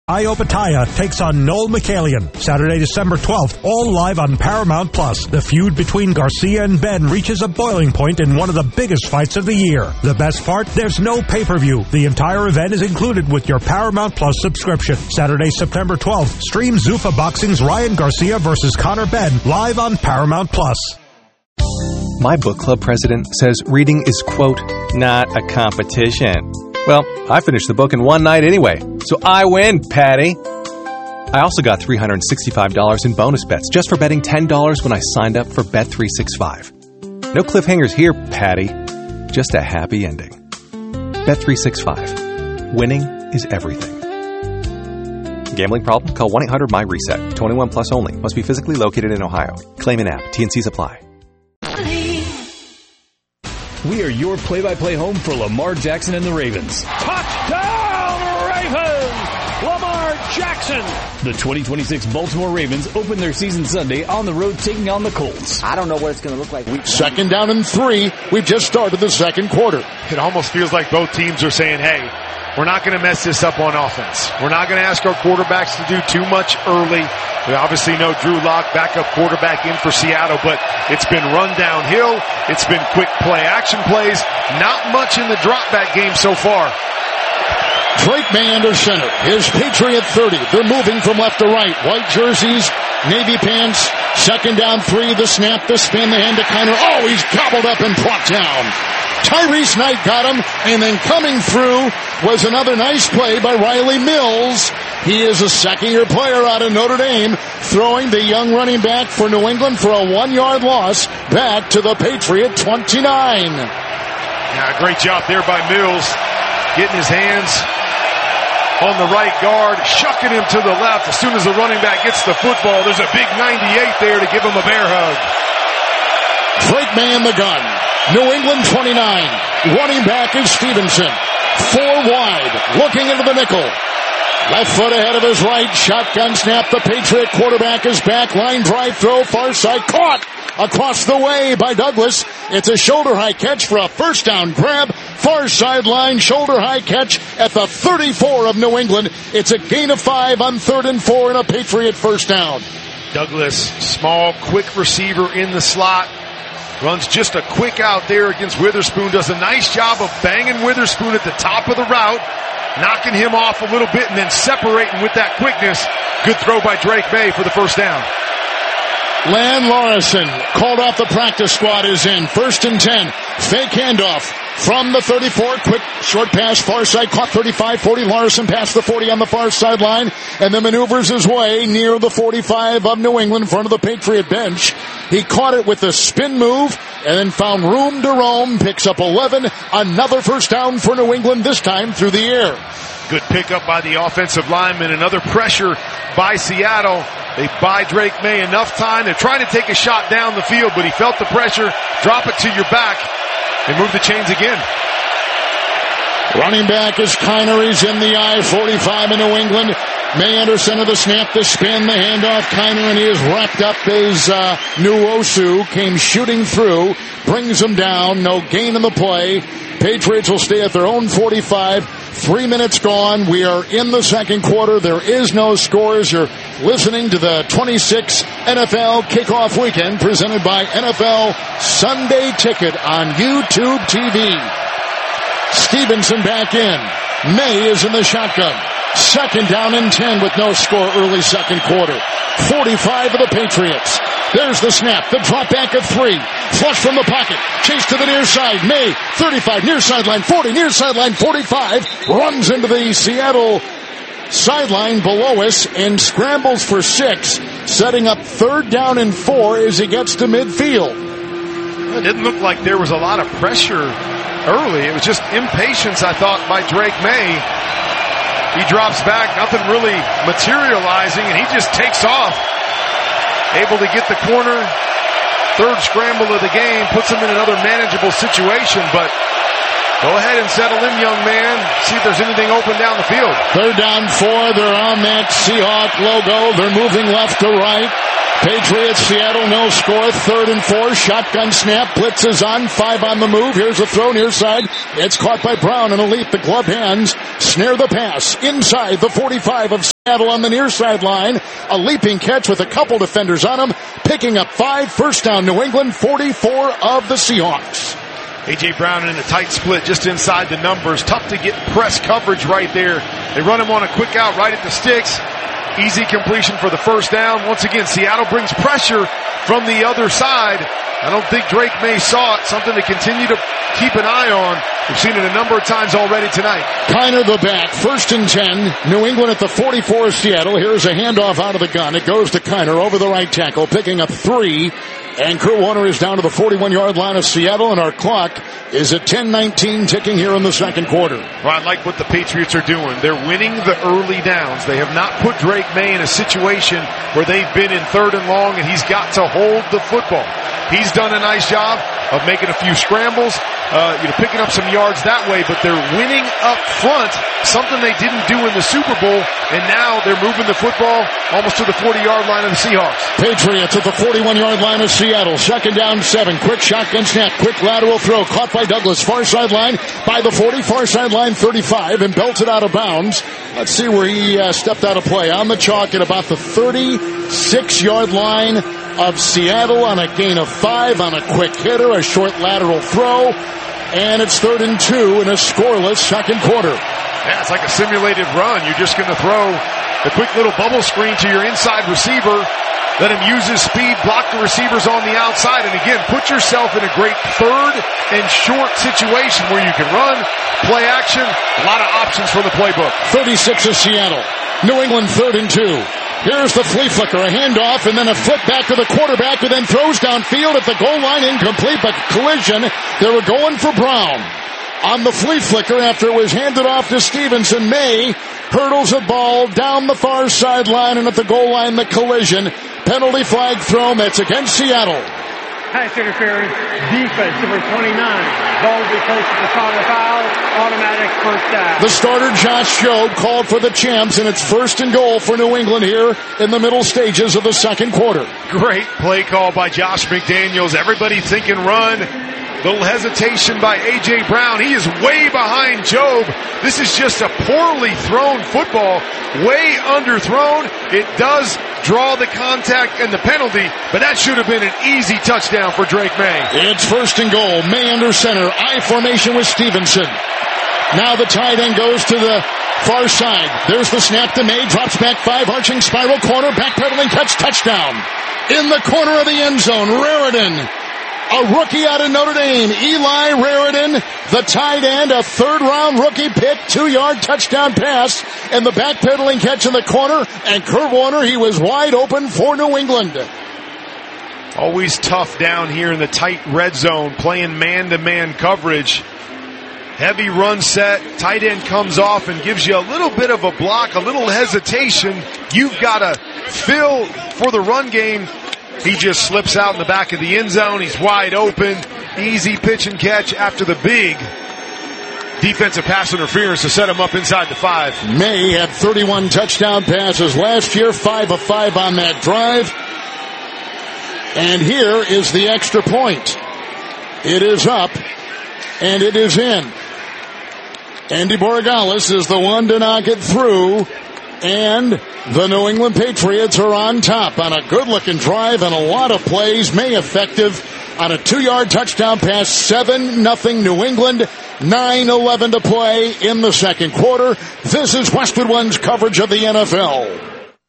Io Pitaya takes on Noel McCallion. Saturday, December 12th, all live on Paramount+. The feud between Garcia and Ben reaches a boiling point in one of the biggest fights of the year. The best part? There's no pay-per-view. The entire event is included with your Paramount+ subscription. Saturday, September 12th, stream Zuffa Boxing's Ryan Garcia versus Conor Benn live on Paramount+. My book club president says reading is, quote, not a competition. Well, I finished the book in one night anyway, so I win, Patty. I also got $365 in bonus bets just for betting $10 when I signed up for Bet365. No cliffhangers here, Patty. Just a happy ending. Bet365. Winning is everything. Gambling problem? Call 1-800-MY-RESET. 21 plus only. Must be physically located in Ohio. Claim in app. T&Cs apply. We are your play-by-play home for Lamar Jackson and the Ravens. Touchdown, Ravens! Lamar Jackson! The 2026 Baltimore Ravens open their season Sunday on the road taking on the Colts. I don't know what it's going to look like. Second down and 3. We've just started the second quarter. It almost feels like both teams are saying, hey, we're not going to mess this up on offense. We're not going to ask our quarterbacks to do too much early. We obviously know Drew Lock, backup quarterback in for Seattle, but it's been run downhill. It's been quick play action plays. Not much in the drop back game so far. Drake May under center. His Patriot 30. They're moving from left to right. White jerseys, navy pants. Second down 3. The snap, the spin, the hand to Conor. Oh, he's gobbled up and brought down. Tyrese Knight got him, and then coming through was another nice play by Riley Mills. He is a second-year player out of Notre Dame, throwing the young running back for New England for a 1-yard loss back to the Patriot 29. Yeah, great job there by Mills, getting his hands on the right guard, shucking him to the left. As soon as the running back gets the football, there's a big 98 there to give him a bear hug. Drake May in the gun. New England 29. Running back is Stevenson. 4 wide. Looking into the nickel. Left foot ahead of his right. Shotgun snap. The Patriot quarterback is back. Line drive throw. Far side. Caught across the way by Douglas. It's a shoulder high catch for a first down grab. Far sideline. Shoulder high catch at the 34 of New England. It's a gain of 5 on 3rd and 4 and a Patriot first down. Douglas, small, quick receiver in the slot. Runs just a quick out there against Witherspoon. Does a nice job of banging Witherspoon at the top of the route, knocking him off a little bit and then separating with that quickness. Good throw by Drake May for the first down. Lan Larson, called off the practice squad, is in. 1st and 10. Fake handoff from the 34. Quick short pass, far side, caught 35-40. Larson past the 40 on the far sideline, and then maneuvers his way near the 45 of New England in front of the Patriot bench. He caught it with a spin move and then found room to roam. Picks up 11. Another first down for New England, this time through the air. Good pickup by the offensive lineman. Another pressure by Seattle. They buy Drake May enough time. They're trying to take a shot down the field, but he felt the pressure. Drop it to your back and move the chains again. Running back is Kiner. He's in the I-45 in New England. May under center, the snap, the spin, the handoff. Kiner, and he is wrapped up as Nwosu came shooting through. Brings him down. No gain in the play. Patriots will stay at their own 45. 3 minutes gone. We are in the second quarter. There is no scores. You're listening to the 26 NFL Kickoff Weekend presented by NFL Sunday Ticket on YouTube TV. Stevenson back in. May is in the shotgun. Second down and 10 with no score early second quarter. 45 of the Patriots. There's the snap. The drop back of 3. Flush from the pocket. Chase to the near side. May, 35, near sideline 40, near sideline 45. Runs into the Seattle sideline below us and scrambles for 6. Setting up 3rd down and 4 as he gets to midfield. It didn't look like there was a lot of pressure early. It was just impatience, I thought, by Drake May. He drops back, nothing really materializing, and he just takes off. Able to get the corner. 3rd scramble of the game puts him in another manageable situation, but go ahead and settle in, young man. See if there's anything open down the field. 3rd down 4. They're on that Seahawk logo. They're moving left to right. Patriots, Seattle, no score. 3rd and 4. Shotgun snap. Blitz is on. 5 on the move. Here's a throw near side. It's caught by Brown and Elite. The glove hands snare the pass inside the 45 of Seattle on the near sideline. A leaping catch with a couple defenders on him. Picking up 5. First down, New England. 44 of the Seahawks. A.J. Brown in a tight split just inside the numbers. Tough to get press coverage right there. They run him on a quick out right at the sticks. Easy completion for the first down. Once again, Seattle brings pressure from the other side. I don't think Drake May saw it. Something to continue to keep an eye on. We've seen it a number of times already tonight. Kiner the back. 1st and 10. New England at the 44 of Seattle. Here's a handoff out of the gun. It goes to Kiner over the right tackle, picking up 3. And Kurt Warner is down to the 41-yard line of Seattle, and our clock is at 10:19 ticking here in the second quarter. Well, I like what the Patriots are doing. They're winning the early downs. They have not put Drake May in a situation where they've been in 3rd and long, and he's got to hold the football. He's done a nice job of making a few scrambles, picking up some yards that way, but they're winning up front, something they didn't do in the Super Bowl, and now they're moving the football almost to the 40-yard line of the Seahawks. Patriots at the 41-yard line of Seattle. 2nd down, 7. Quick shotgun snap. Quick lateral throw. Caught by Douglas. Far sideline by the 40. Far sideline 35 and belted out of bounds. Let's see where he stepped out of play. On the chalk at about the 36-yard line of Seattle on a gain of 5 on a quick hitter. A short lateral throw. And it's 3rd and 2 in a scoreless second quarter. Yeah, it's like a simulated run. You're just going to throw the quick little bubble screen to your inside receiver. Let him use his speed, block the receivers on the outside, and again, put yourself in a great 3rd and short situation where you can run, play action, a lot of options for the playbook. 36 of Seattle. New England 3rd and 2. Here's the flea flicker, a handoff, and then a flip back to the quarterback, who then throws downfield at the goal line, incomplete, but collision. They were going for Brown. On the flea flicker after it was handed off to Stevenson, May hurdles a ball down the far sideline, and at the goal line, the collision. Penalty flag thrown. That's against Seattle. Pass interference, defense, number 29. Ball will be placed at the start of the foul. Automatic first down. The starter, Josh Jobe, called for the champs, and it's 1st and goal for New England here in the middle stages of the second quarter. Great play call by Josh McDaniels. Everybody thinking run. Little hesitation by A.J. Brown. He is way behind Jobe. This is just a poorly thrown football. Way underthrown. It does draw the contact and the penalty, but that should have been an easy touchdown for Drake May. It's 1st and goal. May under center. I formation with Stevenson. Now the tight end goes to the far side. There's the snap to May. Drops back 5. Arching spiral corner. Backpedaling catch. Touchdown. In the corner of the end zone. Raritan. A rookie out of Notre Dame, Eli Raritan, the tight end, a 3rd-round rookie pick, 2-yard touchdown pass, and the backpedaling catch in the corner, and Kurt Warner, he was wide open for New England. Always tough down here in the tight red zone, playing man-to-man coverage. Heavy run set, tight end comes off and gives you a little bit of a block, a little hesitation. You've got to fill for the run game. He just slips out in the back of the end zone. He's wide open. Easy pitch and catch after the big defensive pass interference to set him up inside the 5. May had 31 touchdown passes last year, 5 of 5 on that drive. And here is the extra point. It is up, and it is in. Andy Borregales is the one to knock it through. And the New England Patriots are on top on a good-looking drive and a lot of plays. May effective on a 2-yard touchdown pass. 7-0 New England. 9:11 to play in the second quarter. This is Westwood One's coverage of the NFL.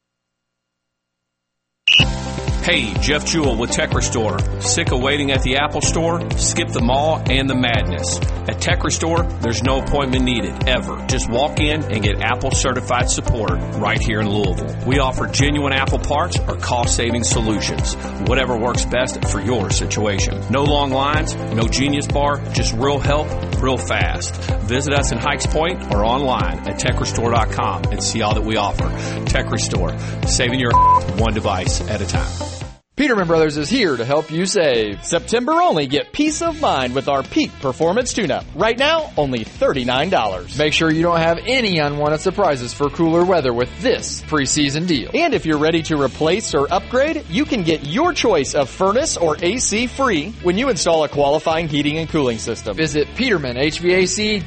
Hey, Jeff Jewell with Tech Restore. Sick of waiting at the Apple Store? Skip the mall and the madness. At Tech Restore, there's no appointment needed, ever. Just walk in and get Apple certified support right here in Louisville. We offer genuine Apple parts or cost-saving solutions. Whatever works best for your situation. No long lines, no Genius Bar, just real help, real fast. Visit us in Hikes Point or online at TechRestore.com and see all that we offer. Tech Restore, saving your one device at a time. Peterman Brothers is here to help you save. September only, get peace of mind with our Peak Performance Tune-Up. Right now, only $39. Make sure you don't have any unwanted surprises for cooler weather with this preseason deal. And if you're ready to replace or upgrade, you can get your choice of furnace or AC free when you install a qualifying heating and cooling system. Visit Peterman HVAC